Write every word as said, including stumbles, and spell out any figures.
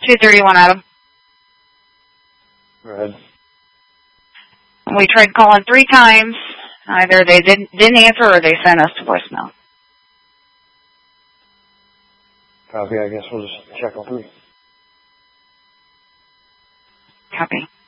two thirty-one, Adam. Go ahead. We tried calling three times. Either they didn't, didn't answer or they sent us to voicemail. Copy. I guess we'll just check on three. Copy.